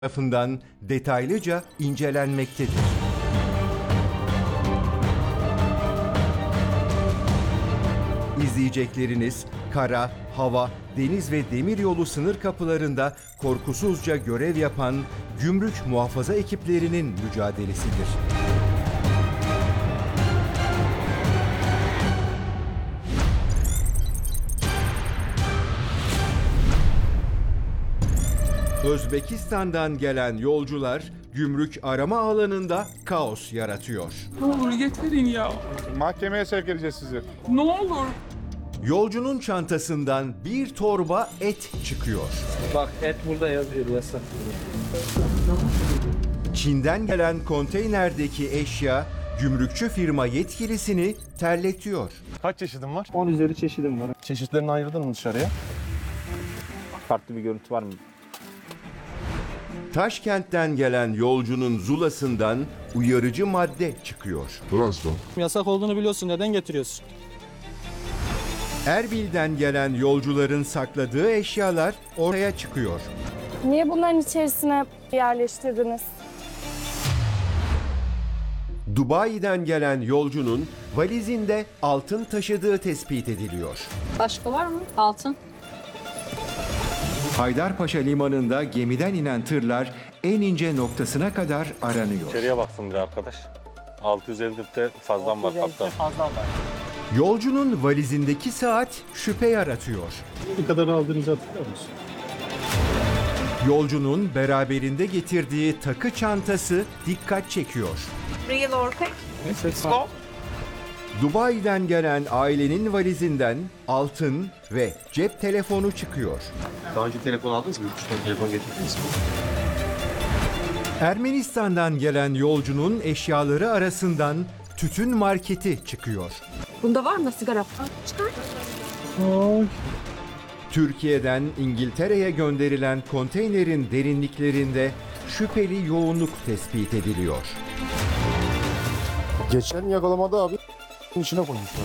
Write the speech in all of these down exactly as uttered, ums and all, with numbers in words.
tarafından detaylıca incelenmektedir. İzleyecekleriniz kara, hava, deniz ve demiryolu sınır kapılarında korkusuzca görev yapan gümrük muhafaza ekiplerinin mücadelesidir. Özbekistan'dan gelen yolcular gümrük arama alanında kaos yaratıyor. Ne olur getirin ya. Mahkemeye sevk edeceğiz sizi. Ne olur. Yolcunun çantasından bir torba et çıkıyor. Bak et burada yazıyor yasak. Çin'den gelen konteynerdeki eşya gümrükçü firma yetkilisini terletiyor. Kaç çeşidin var? on üzeri çeşidim var. Çeşitlerini ayırdın mı dışarıya? Farklı bir görüntü var mı? Taşkent'ten gelen yolcunun zulasından uyarıcı madde çıkıyor. Yasak olduğunu biliyorsun, neden getiriyorsun? Erbil'den gelen yolcuların sakladığı eşyalar ortaya çıkıyor. Niye bunların içerisine yerleştirdiniz? Dubai'den gelen yolcunun valizinde altın taşıdığı tespit ediliyor. Başka var mı? Altın. Haydarpaşa limanında gemiden inen tırlar en ince noktasına kadar aranıyor. İçeriye baksın bir arkadaş. altı yüz elli'de fazlan var kaptan. Yolcunun valizindeki saat şüphe yaratıyor. Ne kadar aldığınızı hatırlıyor musun? Yolcunun beraberinde getirdiği takı çantası dikkat çekiyor. Real or fake? Stop. Dubai'den gelen ailenin valizinden altın ve cep telefonu çıkıyor. Daha önce telefon aldınız mı? Yurt dışından telefon getirdiniz mi? Ermenistan'dan gelen yolcunun eşyaları arasından tütün marketi çıkıyor. Bunda var mı sigara? Çıkar. Türkiye'den İngiltere'ye gönderilen konteynerin derinliklerinde şüpheli yoğunluk tespit ediliyor. Geçen yakalamada abi içine koymuşlar.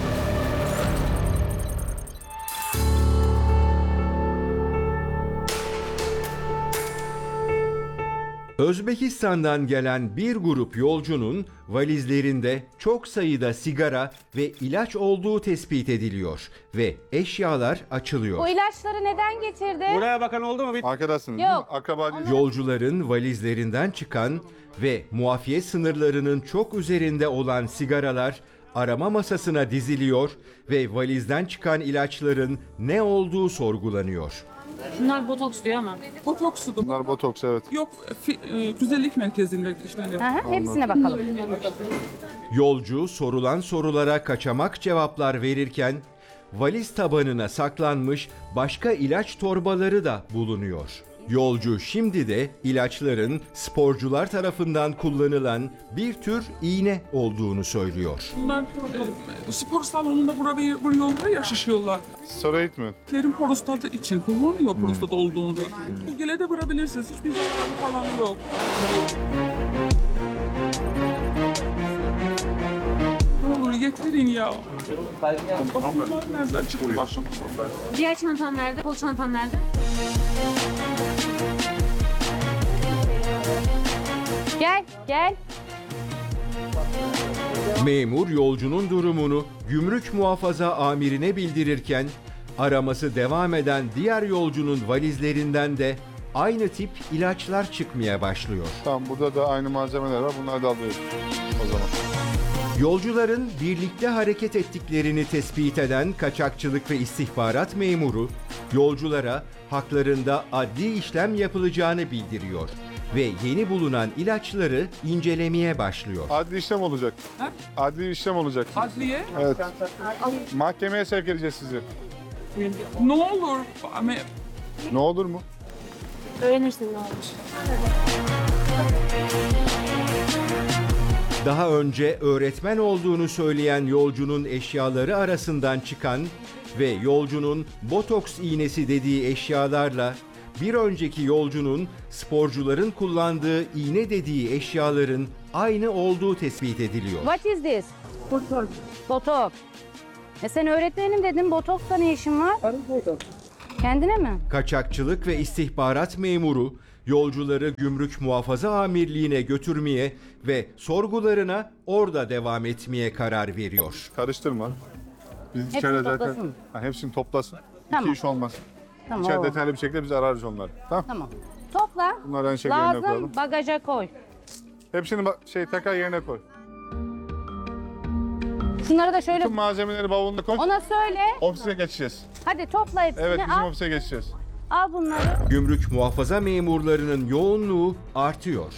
Özbekistan'dan gelen bir grup yolcunun valizlerinde çok sayıda sigara ve ilaç olduğu tespit ediliyor ve eşyalar açılıyor. Bu ilaçları neden getirdi? Buraya bakan oldu mu? Bir... Arkadaşsınız Yok. değil mi? Akraba değil. Yolcuların valizlerinden çıkan ve muafiyet sınırlarının çok üzerinde olan sigaralar arama masasına diziliyor ve valizden çıkan ilaçların ne olduğu sorgulanıyor. Bunlar botoks diyor ama. Botoksu da. Bunlar botoks evet. Yok fi- e, güzellik merkezinde işleniyor. Aha, hepsine bakalım. Yolcu sorulan sorulara kaçamak cevaplar verirken valiz tabanına saklanmış başka ilaç torbaları da bulunuyor. Yolcu şimdi de ilaçların sporcular tarafından kullanılan bir tür iğne olduğunu söylüyor. Bunlar e, spor salonunda buraya vuruyorlar ya şişiyorlar. Steroid mi? Lerin prostatı için kullanıyor prostat olduğunda. Bu gele de vurabilirsiniz. Hiçbir zararı falan yok. Ne olur getirin ya. Bak bunlar nereden çıktı başım? Diğer çantan nerede? Kol çantan nerede? Gel, gel. Memur yolcunun durumunu gümrük muhafaza amirine bildirirken araması devam eden diğer yolcunun valizlerinden de aynı tip ilaçlar çıkmaya başlıyor. Tamam burada da aynı malzemeler var. Bunları da alıyoruz o zaman. Yolcuların birlikte hareket ettiklerini tespit eden kaçakçılık ve istihbarat memuru yolculara haklarında adli işlem yapılacağını bildiriyor ve yeni bulunan ilaçları incelemeye başlıyor. Adli işlem olacak. Ha? Adli işlem olacak. Adliye. Evet. Mahkemeye sevk edeceğiz sizi. Ne olur. Ama Ne olur mu? Öğrenirsin ne olmuş. Daha önce öğretmen olduğunu söyleyen yolcunun eşyaları arasından çıkan ve yolcunun botoks iğnesi dediği eşyalarla bir önceki yolcunun sporcuların kullandığı iğne dediği eşyaların aynı olduğu tespit ediliyor. What is this? Botox. Botox. E sen öğretmenim dedin, botoksla ne işin var? Kendine mi? Kaçakçılık ve istihbarat memuru Yolcuları Gümrük Muhafaza Amirliği'ne götürmeye ve sorgularına orada devam etmeye karar veriyor. Karıştırma. Biz Hepsini içeride zaten toplasın. ha, hepsini toplasın. Tamam. İki iş olmaz. Tamam. İçeride o. detaylı bir şekilde biz ararız onları. Tamam. Tamam. Topla. Bunları aynı şekilde yerine koyalım. Lazım bagaja koy. Hepsini ba- şey tekrar yerine koy. Şunları da şöyle Tüm malzemeleri bavuluna koy. ona söyle. Ofise geçeceğiz. Hadi topla hepsini. Evet bizim al, ofise geçeceğiz. al bunları. Gümrük muhafaza memurlarının yoğunluğu artıyor.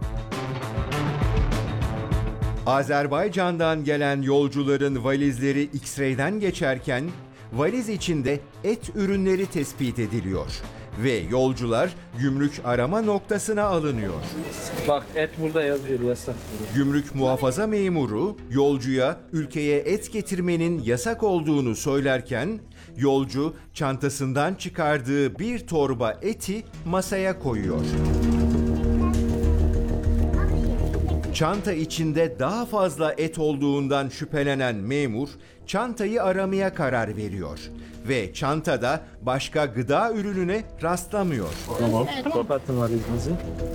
Azerbaycan'dan gelen yolcuların valizleri X-ray'den geçerken valiz içinde et ürünleri tespit ediliyor ve yolcular gümrük arama noktasına alınıyor. Bak et burada yazıyor yasak. Gümrük muhafaza memuru yolcuya ülkeye et getirmenin yasak olduğunu söylerken yolcu çantasından çıkardığı bir torba eti masaya koyuyor. Çanta içinde daha fazla et olduğundan şüphelenen memur çantayı aramaya karar veriyor ve çantada başka gıda ürününe rastlamıyor. Kapatın valizinizi.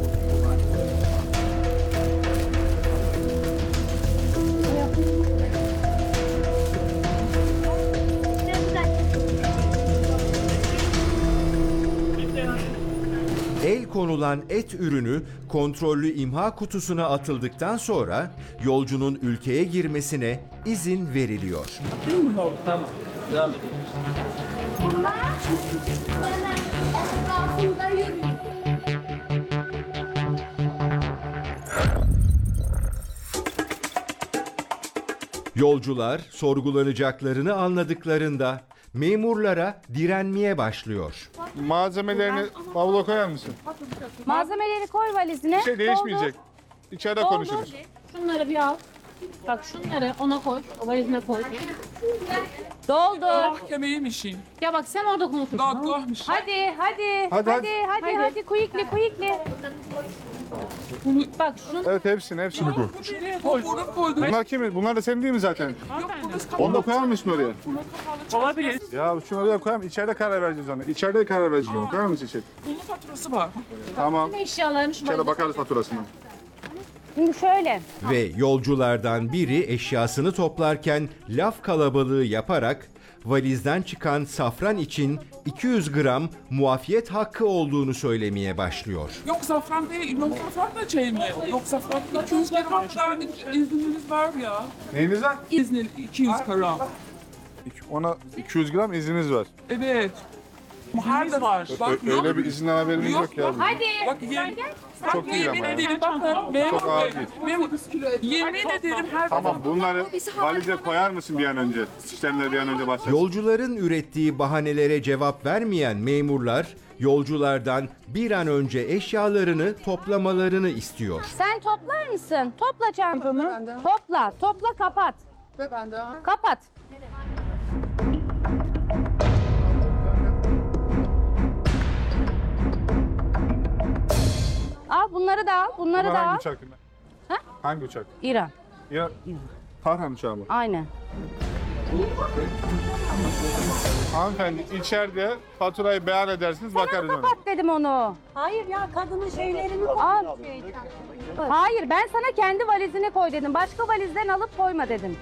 El konulan et ürünü kontrollü imha kutusuna atıldıktan sonra yolcunun ülkeye girmesine izin veriliyor. Tamam. Devam edin. Yolcular sorgulanacaklarını anladıklarında memurlara direnmeye başlıyor. Malzemelerini bavula koyar mısın? Malzemeleri koy valizine. Bir şey değişmeyecek. İçeride Doldur. konuşuruz. Şunları bir al. Bak şunları ona koy. O valizine koy. Doldur. Doldur. Mahkemeye mişin. Ya bak sen orada konuşursun. Dadgahmış. Hadi hadi. Hadi, Hadi hadi hadi, quickly quickly. Bak şunu Evet hepsini hepsini koy. Şuraya koy. Bunu koydum. Bunlar kimin? Bunlar da senin değil mi zaten? Yok burası Onu da kapalı. koyar mısın oraya? Olabilir. Ya şunu oraya koyalım. İçeride karar vereceğiz ona. İçeride karar vereceğiz onu. Koyar mısın içeri? Bunun faturası var. Tamam. eşyalarını şu İçeride valize bakarız faturasına. Şimdi şöyle. Ve yolculardan biri eşyasını toplarken laf kalabalığı yaparak valizden çıkan safran için iki yüz gram muafiyet hakkı olduğunu söylemeye başlıyor. Yok safran değil. Yok safran da şey mi? Yok safran iki yüz gram kadar izniniz var ya. Neyiniz var? İznin iki yüz gram. Ona iki yüz gram izniniz var. Evet. Her de var. Bak Ö- öyle bir izinden haberimiz yok ya. Hadi. Bak yemin, Çok değil ama yemin ya. ederim bakın. Memur Çok ağır bey, değil. memur, yemin ederim her Tamam bunları valize koyar mısın bir an önce? Sistemleri bir an önce başlasın. Yolcuların ürettiği bahanelere cevap vermeyen memurlar yolculardan bir an önce eşyalarını toplamalarını istiyor. Sen toplar mısın? Topla çantanı. Topla. Topla kapat. Kapat. Al bunları da al. Bunları Bunlar da al. hangi uçak? Ha? Hangi uçak? İran. Ya Tarhan uçağı mı? Aynen. Hanımefendi içeride faturayı beyan edersiniz bakarız ona. Kapat dedim onu. Hayır ya kadının şeylerini Al. Hayır ben sana kendi valizine koy dedim. Başka valizden alıp koyma dedim.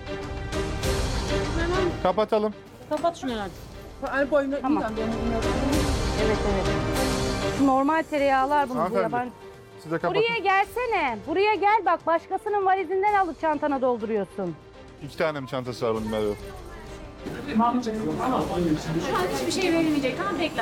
Kapatalım. Kapat şunu herhalde. Tamam. Evet evet. Şu normal tereyağlar bunu. Bu Hanımefendi. yabancı. Siz de kapatın. Buraya gelsene. Buraya gel bak başkasının valizinden alıp çantana dolduruyorsun. İki tane mi çantası var bunun Merve? Şu an hiçbir şey verilmeyecek. Tamam bekler.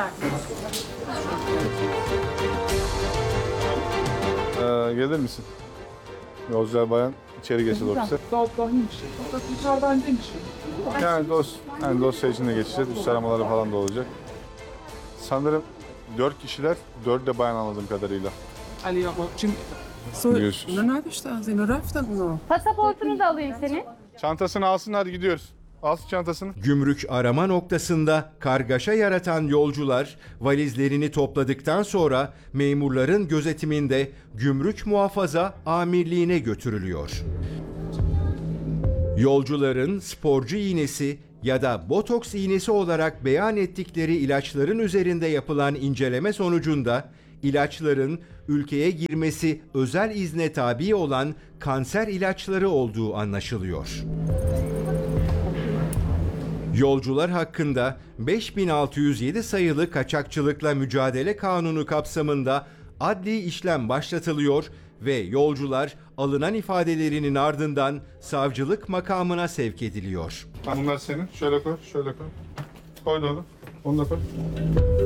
Ee, gelir misin? Yolcular bayan içeri geçeceğiz ofise. Dadgahıymış. Fakat yukarıdan demiş. Yani, dos, yani dosya içinde geçeceğiz. Üst aramaları falan da olacak. Sanırım dört kişiler, dört de bayan anladığım kadarıyla. Ali ya bak şimdi. Görüşürüz. Ne işte? Seni raftan mı? Pasaportunu da alayım senin. Çantasını alsın hadi gidiyoruz. Alsın çantasını. Gümrük arama noktasında kargaşa yaratan yolcular valizlerini topladıktan sonra memurların gözetiminde Gümrük Muhafaza Amirliğine götürülüyor. Yolcuların sporcu iğnesi ya da botoks iğnesi olarak beyan ettikleri ilaçların üzerinde yapılan inceleme sonucunda ilaçların ülkeye girmesi özel izne tabi olan kanser ilaçları olduğu anlaşılıyor. Yolcular hakkında beş bin altı yüz yedi sayılı Kaçakçılıkla Mücadele Kanunu kapsamında adli işlem başlatılıyor ve yolcular alınan ifadelerinin ardından savcılık makamına sevk ediliyor. Bunlar senin. Şöyle koy, şöyle koy. Koy da onu. Onu da koy.